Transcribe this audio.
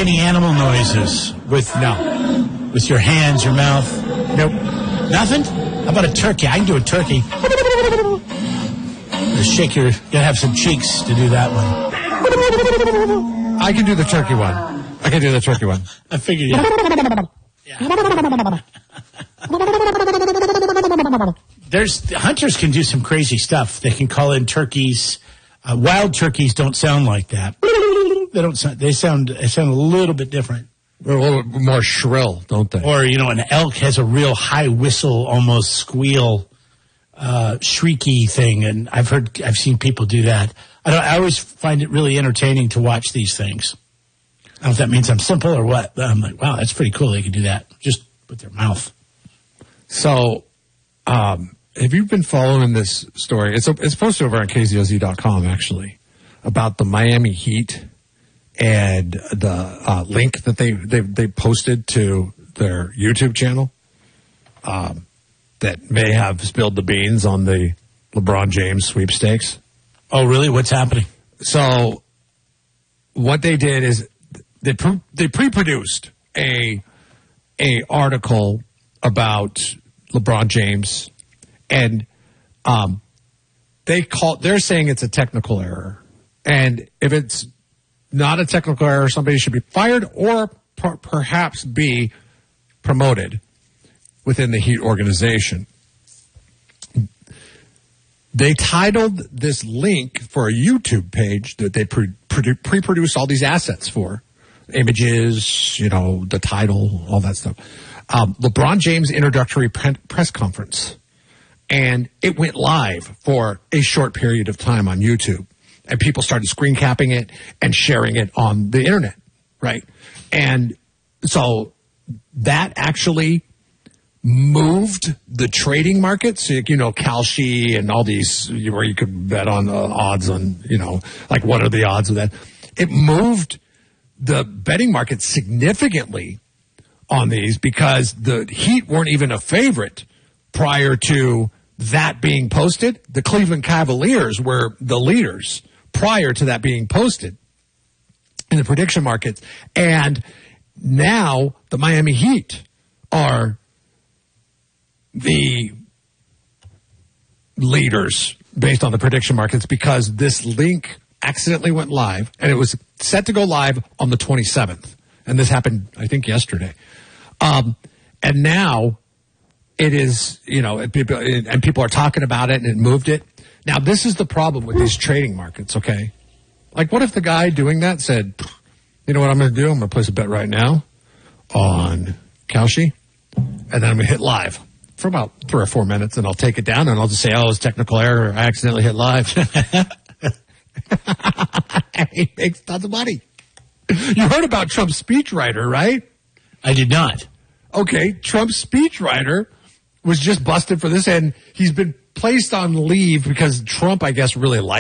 any animal noises with your hands, your mouth? Nope. Nothing? How about a turkey? I can do a turkey. Shake your... You gotta have some cheeks to do that one. I can do the turkey one. I figured you... Hunters can do some crazy stuff. They can call in turkeys. Wild turkeys don't sound like that. They sound a little bit different. They're a little more shrill, don't they? Or, an elk has a real high whistle, almost squeal, shrieky thing. And I've seen people do that. I always find it really entertaining to watch these things. I don't know if that means I'm simple or what, but I'm like, wow, that's pretty cool. They can do that just with their mouth. So, have you been following this story? It's posted over on KZOZ.com, actually, about the Miami Heat and the link that they posted to their YouTube channel that may have spilled the beans on the LeBron James sweepstakes. Oh, really? What's happening? So what they did is they pre-produced a article about LeBron James, and they're saying it's a technical error, and if it's not a technical error, somebody should be fired or perhaps be promoted within the Heat organization. They titled this link for a YouTube page that they pre-produced all these assets for. Images, the title, all that stuff. LeBron James introductory press conference. And it went live for a short period of time on YouTube. And people started screen capping it and sharing it on the internet, right? And so that actually moved the trading market. So, Kalshi and all these, where you could bet on odds on, like what are the odds of that? It moved the betting market significantly on these because the Heat weren't even a favorite prior to that being posted. The Cleveland Cavaliers were the leaders prior to that being posted in the prediction markets. And now the Miami Heat are the leaders based on the prediction markets because this link accidentally went live, and it was set to go live on the 27th. And this happened, I think, yesterday. And now it is, and people are talking about it, and it moved it. Now, this is the problem with these trading markets, okay? Like, what if the guy doing that said, you know what I'm going to do? I'm going to place a bet right now on Kalshi, and then I'm going to hit live for about 3 or 4 minutes, and I'll take it down, and I'll just say, oh, it's technical error. I accidentally hit live. He makes tons of money. You heard about Trump's speechwriter, right? I did not. Okay, Trump's speechwriter was just busted for this, and he's been placed on leave because Trump, I guess, really liked